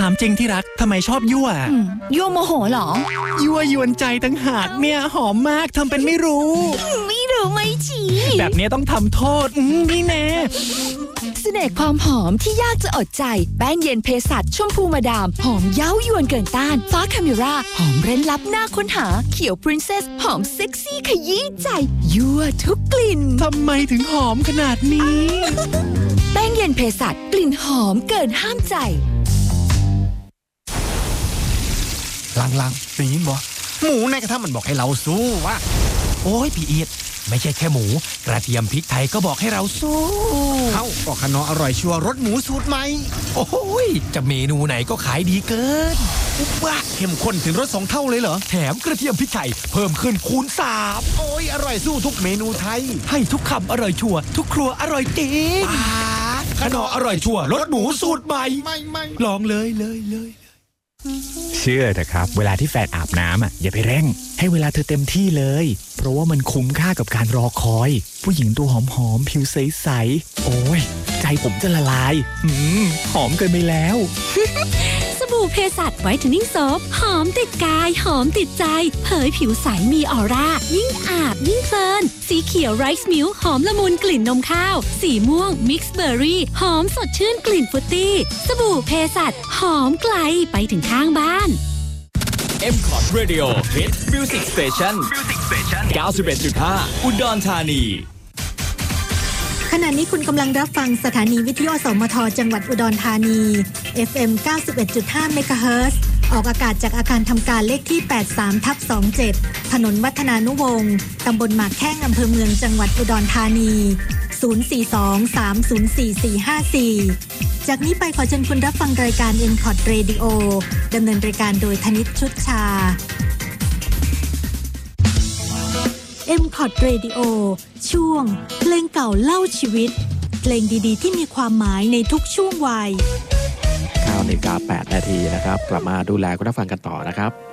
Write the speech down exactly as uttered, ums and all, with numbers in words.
ามจริงที่รักทำไมชอบยั่วยั่วโมโหเหรอยั่วยวนใจตั้งหากเนี่ยหอมมากทำเป็นไม่รู้ไม่รู้ไม่ชี้แบบนี้ต้องทำโทษนี่แน่เสน่ห์ความหอมที่ยากจะอดใจแป้งเย็นเภสัชชมพูมาดามหอมเย้ายวนเกินต้านฟ้าคาเมราหอมเร้นลับน่าค้นหาเขียวพรินเซสหอมเซ็กซี่ขยี้ใจยั่วทุกกลิ่นทำไมถึงหอมขนาดนี้แป้งเย็นเภสัชกลิ่นหอมเกินห้ามใจลังๆได้ยินบ่หมูในกระทะมันบอกให้เราสู้วะโอ้ยพี่เอียดไม่ใช่แค่หมูกระเทียมพริกไทยก็บอกให้เราสู้เอ้าก็ขนออร่อยชัวรสหมูสูตรใหม่โอ้ยจะเมนูไหนก็ขายดีเกินว้าเข้มข้นถึงรสสองเท่าเลยเหรอแถมกระเทียมพริกไทยเพิ่มขึ้นคูณสามโอ้ยอร่อยสู้ทุกเมนูไทยให้ทุกคำอร่อยชัวทุกครัวอร่อยจริงขนออร่อยชัวรสหมูสูตรใหม่ลองเลยเลยเลยเชื่อเถอะครับเวลาที่แฟนอาบน้ำอ่ะอย่าไปเร่งให้เวลาเธอเต็มที่เลยเพราะว่ามันคุ้มค่ากับการรอคอยผู้หญิงตัวหอมๆผิวใสๆโอ้ยใจผมจะละลายอืมหอมเกินไปแล้วสบู่เภสัชไวท์เทนนิ่งโซฟหอมติดกายหอมติดใจเผยผิวใสมีออร่ายิ่งอาบยิ่งเพลินสีเขียวไรซ์มิลค์หอมละมุนกลิ่นนมข้าวสีม่วงมิกซ์เบอร์รี่หอมสดชื่นกลิ่นฟรุตตี้สบู่เภสัชหอมไกลไปถึงข้างบ้านเอ็ม คอร์ด Radio Hit Music Station เก้าสิบเอ็ดจุดห้า อุดรธานีขณะนี้คุณกำลังรับฟังสถานีวิทยุอสมทจังหวัดอุดรธานี เอฟ เอ็ม เก้าสิบเอ็ดจุดห้า เมกะเฮิรตซ์ออกอากาศจากอาคารทำการเลขที่ แปดสิบสามทับยี่สิบเจ็ด ถนนวัฒนานุวงศ์ตำบลหมากแข้งอำเภอเมืองจังหวัดอุดรธานี ศูนย์ สี่ สอง สาม ศูนย์ สี่ สี่ ห้า สี่ จากนี้ไปขอเชิญคุณรับฟังรายการ เอ็ม คอร์ด Radio ดำเนินรายการโดยธนิชชุดชา เอ็ม คอร์ด Radio ช่วงเพลงเก่าเล่าชีวิตเพลงดีๆที่มีความหมายในทุกช่วงวัยเก้านาฬิกาแปดนาทีนะครับกลับมาดูแลคุณผู้ฟังกันต่อนะครับ